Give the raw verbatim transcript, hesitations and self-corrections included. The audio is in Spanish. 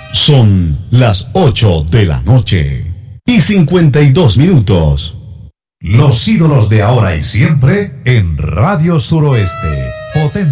Son las ocho de la noche y cincuenta y dos minutos. Los ídolos de ahora y siempre en Radio Suroeste. Potente.